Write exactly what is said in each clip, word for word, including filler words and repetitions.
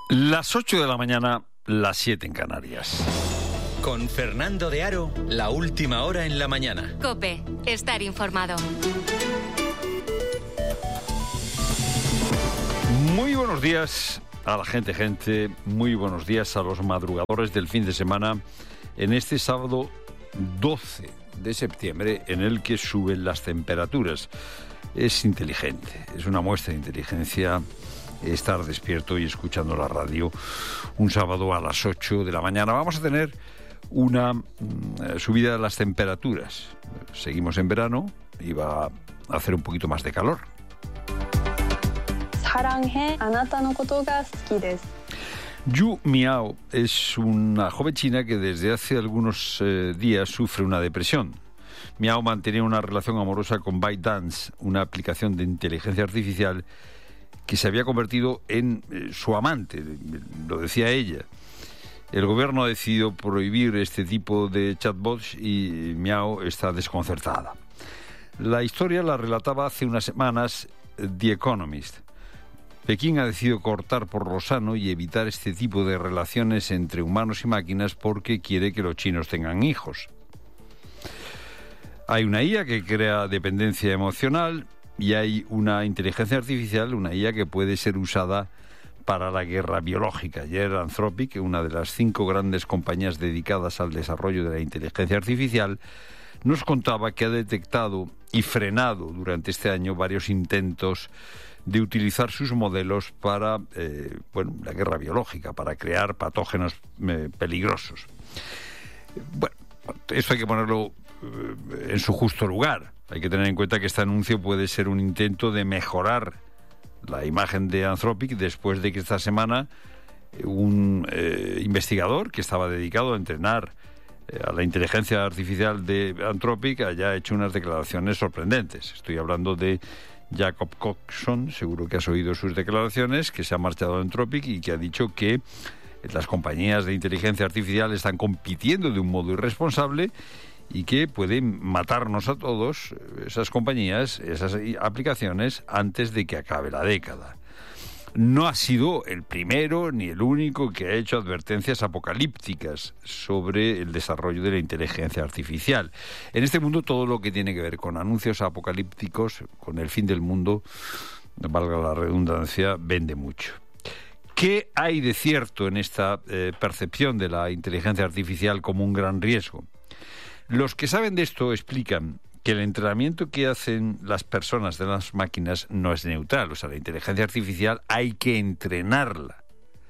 Las ocho de la mañana, las siete en Canarias. Con Fernando de Aro, la última hora en la mañana. COPE, estar informado. Muy buenos días a la gente, gente. Muy buenos días a los madrugadores del fin de semana en este sábado doce de septiembre, en el que suben las temperaturas. Es inteligente, es una muestra de inteligencia estar despierto y escuchando la radio un sábado a las ocho de la mañana. Vamos a tener una mm, subida de las temperaturas. Seguimos en verano y va a hacer un poquito más de calor. Yu Miao es una joven china que desde hace algunos eh, días sufre una depresión. Miao mantenía una relación amorosa con ByteDance, una aplicación de inteligencia artificial que se había convertido en eh, su amante, lo decía ella. El gobierno ha decidido prohibir este tipo de chatbots y Miao está desconcertada. La historia la relataba hace unas semanas The Economist. Pekín ha decidido cortar por lo sano y evitar este tipo de relaciones entre humanos y máquinas porque quiere que los chinos tengan hijos. Hay una I A que crea dependencia emocional y hay una inteligencia artificial, una I A que puede ser usada para la guerra biológica. Ayer Anthropic, una de las cinco grandes compañías dedicadas al desarrollo de la inteligencia artificial, nos contaba que ha detectado y frenado durante este año varios intentos de utilizar sus modelos para eh, bueno, la guerra biológica, para crear patógenos eh, peligrosos. Bueno, esto hay que ponerlo eh, en su justo lugar. Hay que tener en cuenta que este anuncio puede ser un intento de mejorar la imagen de Anthropic después de que esta semana un eh, investigador que estaba dedicado a entrenar eh, a la inteligencia artificial de Anthropic haya hecho unas declaraciones sorprendentes. Estoy hablando de Jacob Coxon, seguro que has oído sus declaraciones, que se ha marchado a Anthropic y que ha dicho que las compañías de inteligencia artificial están compitiendo de un modo irresponsable y que pueden matarnos a todos, esas compañías, esas aplicaciones, antes de que acabe la década. No ha sido el primero ni el único que ha hecho advertencias apocalípticas sobre el desarrollo de la inteligencia artificial. En este mundo todo lo que tiene que ver con anuncios apocalípticos, con el fin del mundo, valga la redundancia, vende mucho. ¿Qué hay de cierto en esta eh, percepción de la inteligencia artificial como un gran riesgo? Los que saben de esto explican que el entrenamiento que hacen las personas de las máquinas no es neutral. O sea, la inteligencia artificial hay que entrenarla.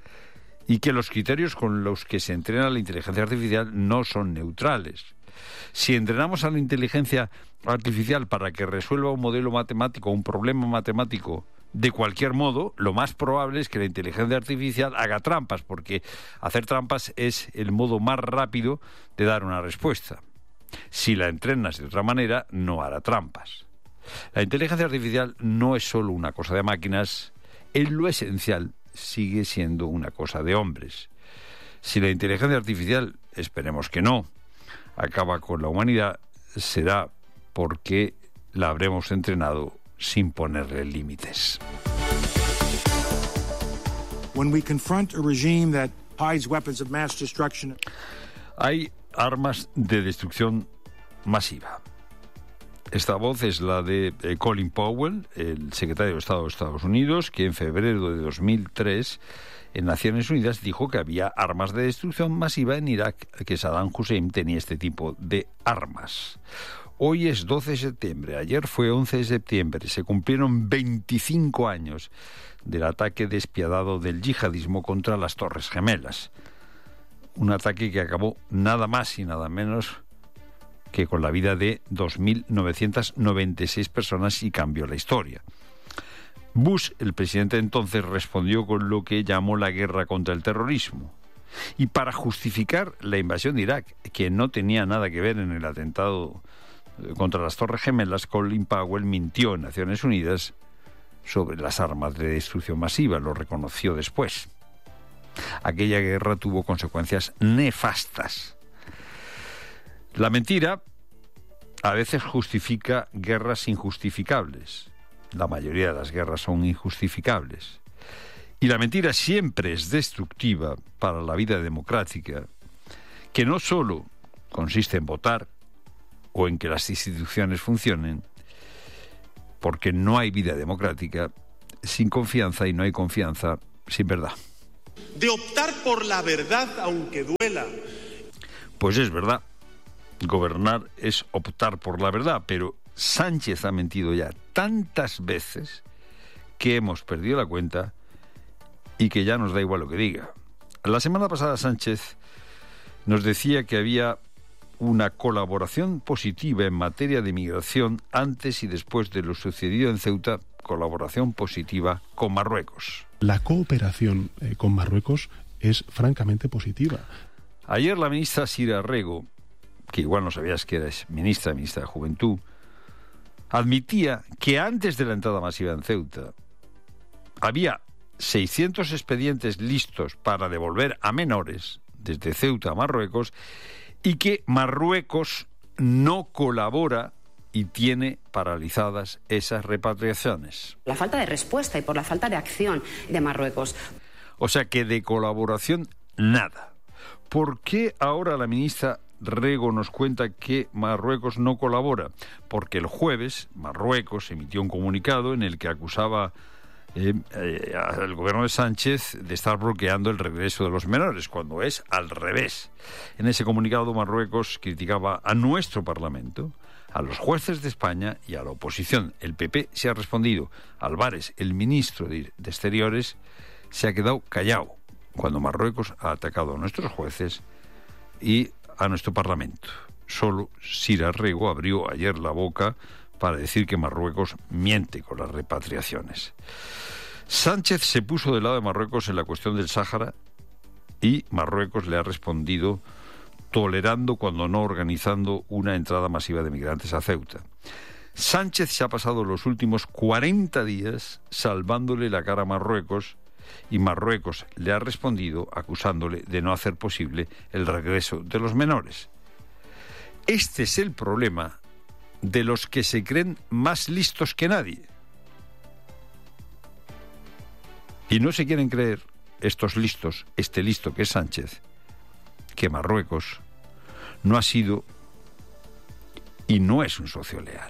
Y que los criterios con los que se entrena la inteligencia artificial no son neutrales. Si entrenamos a la inteligencia artificial para que resuelva un modelo matemático, un problema matemático, de cualquier modo, lo más probable es que la inteligencia artificial haga trampas, porque hacer trampas es el modo más rápido de dar una respuesta. Si la entrenas de otra manera, no hará trampas. La inteligencia artificial no es solo una cosa de máquinas, en lo esencial sigue siendo una cosa de hombres. Si la inteligencia artificial, esperemos que no, acaba con la humanidad, será porque la habremos entrenado sin ponerle límites. When we confront a regime that hides weapons of mass destruction. Hay armas de destrucción masiva. Esta voz es la de eh, Colin Powell, el secretario de Estado de Estados Unidos, que en febrero de dos mil tres en Naciones Unidas dijo que había armas de destrucción masiva en Irak, que Saddam Hussein tenía este tipo de armas. Hoy es doce de septiembre, ayer fue once de septiembre, se cumplieron veinticinco años del ataque despiadado del yihadismo contra las Torres Gemelas. Un ataque que acabó nada más y nada menos que con la vida de dos mil novecientas noventa y seis personas y cambió la historia. Bush, el presidente entonces, respondió con lo que llamó la guerra contra el terrorismo. Y para justificar la invasión de Irak, que no tenía nada que ver en el atentado contra las Torres Gemelas, Colin Powell mintió en Naciones Unidas sobre las armas de destrucción masiva, lo reconoció después. Aquella guerra tuvo consecuencias nefastas. La mentira a veces justifica guerras injustificables. La mayoría de las guerras son injustificables. Y la mentira siempre es destructiva para la vida democrática, que no solo consiste en votar o en que las instituciones funcionen, porque no hay vida democrática sin confianza y no hay confianza sin verdad. De optar por la verdad aunque duela. Pues es verdad, gobernar es optar por la verdad, pero Sánchez ha mentido ya tantas veces que hemos perdido la cuenta y que ya nos da igual lo que diga. La semana pasada Sánchez nos decía que había una colaboración positiva en materia de migración antes y después de lo sucedido en Ceuta, colaboración positiva con Marruecos. La cooperación eh, con Marruecos es francamente positiva. Ayer la ministra Sira Rego, que igual no sabías que eres ministra, ministra de Juventud, admitía que antes de la entrada masiva en Ceuta había seiscientos expedientes listos para devolver a menores desde Ceuta a Marruecos y que Marruecos no colabora y tiene paralizadas esas repatriaciones. La falta de respuesta y por la falta de acción de Marruecos. O sea que de colaboración, nada. ¿Por qué ahora la ministra Rego nos cuenta que Marruecos no colabora? Porque el jueves Marruecos emitió un comunicado en el que acusaba eh, eh, al gobierno de Sánchez de estar bloqueando el regreso de los menores, cuando es al revés. En ese comunicado Marruecos criticaba a nuestro Parlamento, a los jueces de España y a la oposición. El P P se ha respondido. Álvarez, el ministro de, de Exteriores, se ha quedado callado cuando Marruecos ha atacado a nuestros jueces y a nuestro Parlamento. Solo Sira Rego abrió ayer la boca para decir que Marruecos miente con las repatriaciones. Sánchez se puso del lado de Marruecos en la cuestión del Sáhara y Marruecos le ha respondido tolerando, cuando no organizando, una entrada masiva de migrantes a Ceuta. Sánchez se ha pasado los últimos cuarenta días salvándole la cara a Marruecos y Marruecos le ha respondido acusándole de no hacer posible el regreso de los menores. Este es el problema de los que se creen más listos que nadie. Y no se quieren creer estos listos, este listo que es Sánchez, que Marruecos no ha sido y no es un socio leal.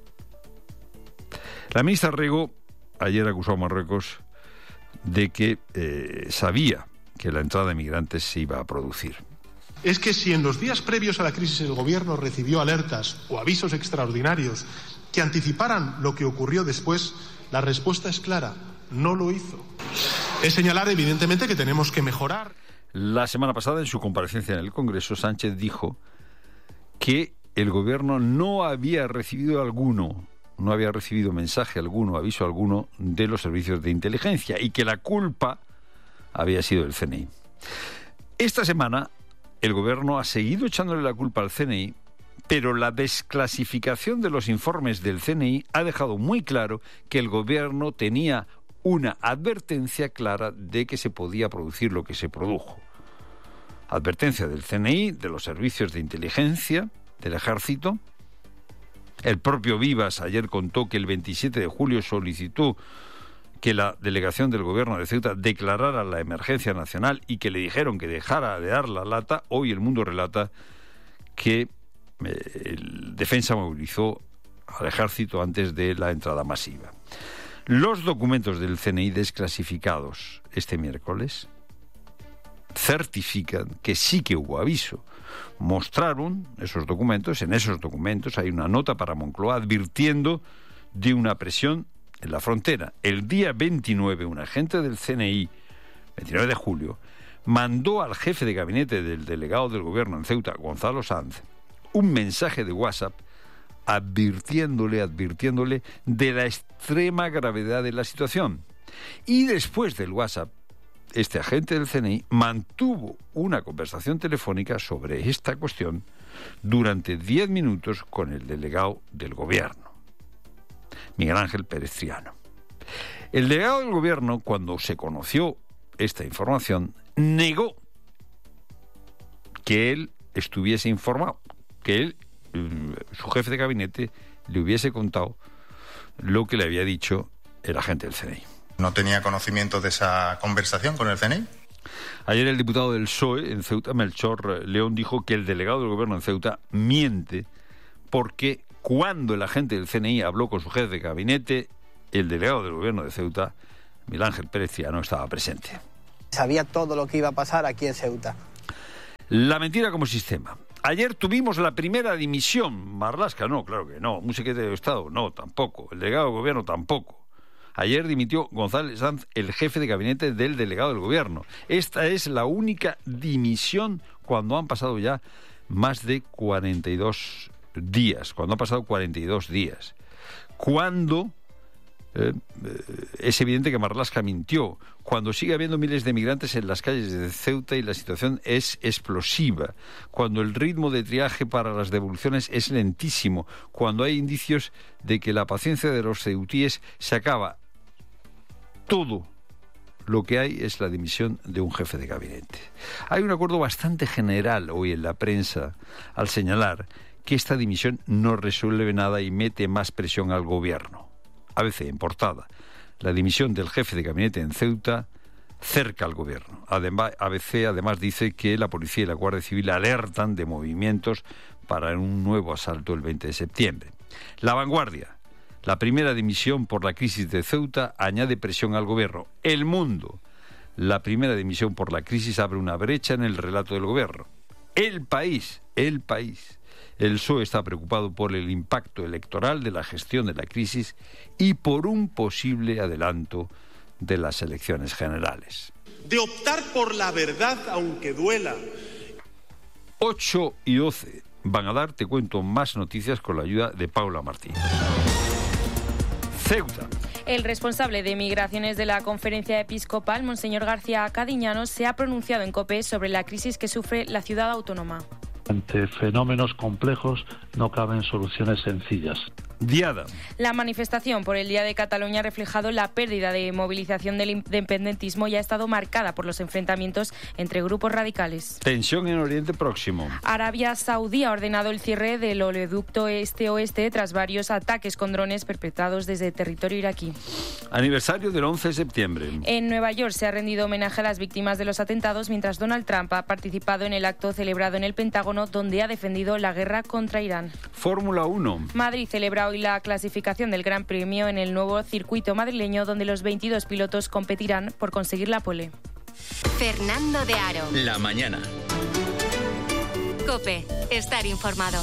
La ministra Rego ayer acusó a Marruecos de que eh, sabía que la entrada de migrantes se iba a producir. Es que si en los días previos a la crisis el gobierno recibió alertas o avisos extraordinarios que anticiparan lo que ocurrió después, la respuesta es clara: no lo hizo. Es señalar evidentemente que tenemos que mejorar. La semana pasada, en su comparecencia en el Congreso, Sánchez dijo que el gobierno no había recibido alguno, no había recibido mensaje alguno, aviso alguno de los servicios de inteligencia y que la culpa había sido del C N I. Esta semana el gobierno ha seguido echándole la culpa al C N I, pero la desclasificación de los informes del C N I ha dejado muy claro que el gobierno tenía una advertencia clara de que se podía producir lo que se produjo. Advertencia del C N I, de los servicios de inteligencia, del Ejército. El propio Vivas ayer contó que el veintisiete de julio solicitó que la delegación del gobierno de Ceuta declarara la emergencia nacional y que le dijeron que dejara de dar la lata. Hoy El Mundo relata que eh, el Defensa movilizó al Ejército antes de la entrada masiva. Los documentos del C N I desclasificados este miércoles certifican que sí que hubo aviso. Mostraron esos documentos, en esos documentos hay una nota para Moncloa advirtiendo de una presión en la frontera. El día veintinueve, un agente del C N I, veintinueve de julio, mandó al jefe de gabinete del delegado del gobierno en Ceuta, Gonzalo Sanz, un mensaje de WhatsApp advirtiéndole, advirtiéndole de la extrema gravedad de la situación. Y después del WhatsApp, este agente del C N I mantuvo una conversación telefónica sobre esta cuestión durante diez minutos con el delegado del gobierno, Miguel Ángel Pérez Triano. El delegado del gobierno, cuando se conoció esta información, negó que él estuviese informado, que él, su jefe de gabinete, le hubiese contado lo que le había dicho el agente del C N I. ¿No tenía conocimiento de esa conversación con el C N I? Ayer el diputado del P S O E en Ceuta, Melchor León, dijo que el delegado del gobierno en Ceuta miente porque cuando el agente del C N I habló con su jefe de gabinete, el delegado del gobierno de Ceuta, Miguel Ángel Pérez, no estaba presente. Sabía todo lo que iba a pasar aquí en Ceuta. La mentira como sistema. Ayer tuvimos la primera dimisión. Marlaska, no, claro que no. Un secretario de Estado, no, tampoco. El delegado del gobierno, tampoco. Ayer dimitió González Sanz, el jefe de gabinete del delegado del gobierno. Esta es la única dimisión cuando han pasado ya más de cuarenta y dos días. Cuando han pasado cuarenta y dos días. Cuando... Eh, es evidente que Marlaska mintió. Cuando sigue habiendo miles de migrantes en las calles de Ceuta y la situación es explosiva, cuando el ritmo de triaje para las devoluciones es lentísimo, cuando hay indicios de que la paciencia de los ceutíes se acaba, todo lo que hay es la dimisión de un jefe de gabinete. Hay un acuerdo bastante general hoy en la prensa al señalar que esta dimisión no resuelve nada y mete más presión al gobierno. A B C en portada. La dimisión del jefe de gabinete en Ceuta cerca al gobierno. Además, A B C además dice que la policía y la Guardia Civil alertan de movimientos para un nuevo asalto el veinte de septiembre. La Vanguardia. La primera dimisión por la crisis de Ceuta añade presión al gobierno. El Mundo. La primera dimisión por la crisis abre una brecha en el relato del gobierno. El País. El País. El P S O E está preocupado por el impacto electoral de la gestión de la crisis y por un posible adelanto de las elecciones generales. De optar por la verdad aunque duela. ocho y doce van a dar, te cuento, más noticias con la ayuda de Paula Martín. Ceuta. El responsable de migraciones de la Conferencia Episcopal, Monseñor García Cadiñanos, se ha pronunciado en COPE sobre la crisis que sufre la ciudad autónoma. Ante fenómenos complejos no caben soluciones sencillas. Diada. La manifestación por el Día de Cataluña ha reflejado la pérdida de movilización del independentismo y ha estado marcada por los enfrentamientos entre grupos radicales. Tensión en Oriente Próximo. Arabia Saudí ha ordenado el cierre del oleoducto este-oeste tras varios ataques con drones perpetrados desde territorio iraquí. Aniversario del once de septiembre. En Nueva York se ha rendido homenaje a las víctimas de los atentados, mientras Donald Trump ha participado en el acto celebrado en el Pentágono, donde ha defendido la guerra contra Irán. Fórmula uno. Madrid celebra hoy la clasificación del Gran Premio en el nuevo circuito madrileño, donde los veintidós pilotos competirán por conseguir la pole. Fernando de Aro. La mañana. COPE. Estar informado.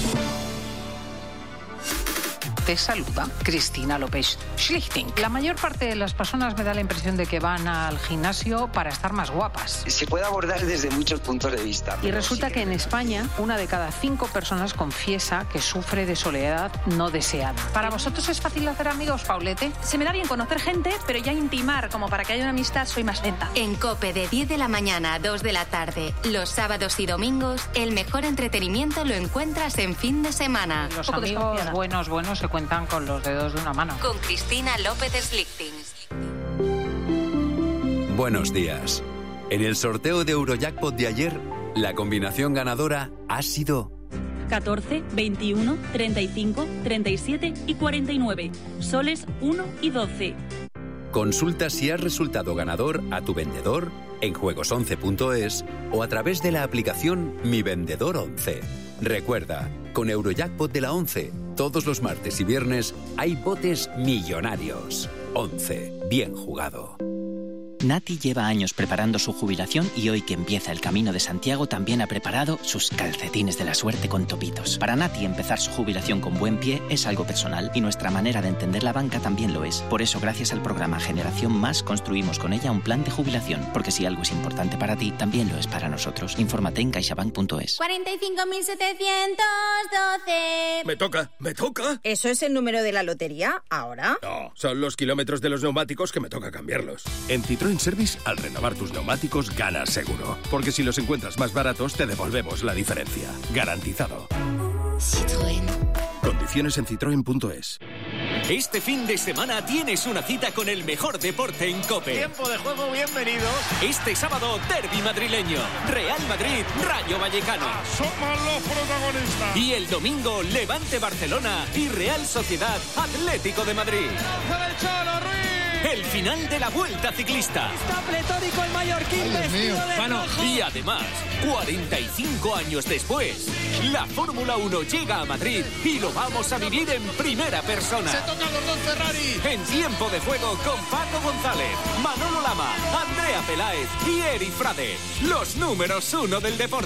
Te saluda Cristina López Schlichting. La mayor parte de las personas me da la impresión de que van al gimnasio para estar más guapas. Se puede abordar desde muchos puntos de vista. Y resulta que en España una de cada cinco personas confiesa que sufre de soledad no deseada. ¿Para vosotros es fácil hacer amigos, Paulete? Se me da bien conocer gente, pero ya intimar como para que haya una amistad soy más lenta. En COPE de diez de la mañana a dos de la tarde, los sábados y domingos, el mejor entretenimiento lo encuentras en fin de semana. Los amigos buenos, buenos se cuentan con los dedos de una mano. Con Cristina López Schlichting. Buenos días. En el sorteo de Eurojackpot de ayer, la combinación ganadora ha sido catorce, veintiuno, treinta y cinco, treinta y siete y cuarenta y nueve. Soles uno y doce. Consulta si has resultado ganador a tu vendedor en juegos once punto es o a través de la aplicación Mi Vendedor once. Recuerda, con Eurojackpot de la once, todos los martes y viernes hay botes millonarios. once. Bien jugado. Nati lleva años preparando su jubilación y hoy que empieza el Camino de Santiago también ha preparado sus calcetines de la suerte con topitos. Para Nati empezar su jubilación con buen pie es algo personal y nuestra manera de entender la banca también lo es. Por eso, gracias al programa Generación Más, construimos con ella un plan de jubilación. Porque si algo es importante para ti, también lo es para nosotros. Infórmate en caixabank punto es. cuarenta y cinco mil setecientos doce. Me toca, me toca. ¿Eso es el número de la lotería ahora? No, son los kilómetros de los neumáticos que me toca cambiarlos. En Citroën Service, al renovar tus neumáticos, ganas seguro. Porque si los encuentras más baratos, te devolvemos la diferencia. Garantizado. Citroën. Condiciones en citroen punto es. Este fin de semana tienes una cita con el mejor deporte en COPE. Tiempo de juego, bienvenidos. Este sábado, derbi madrileño. Real Madrid, Rayo Vallecano. Somos los protagonistas. Y el domingo, Levante Barcelona y Real Sociedad Atlético de Madrid. ¡Lanza del Cholo Ruiz! el final de la Vuelta Ciclista. Está pletórico el mallorquín vestido de Bueno, rojo. y además, cuarenta y cinco años después, la Fórmula uno llega a Madrid y lo vamos a vivir en primera persona. Se tocan los dos Ferrari. En Tiempo de Juego con Paco González, Manolo Lama, Andrea Peláez y Eri Frade. Los números uno del deporte.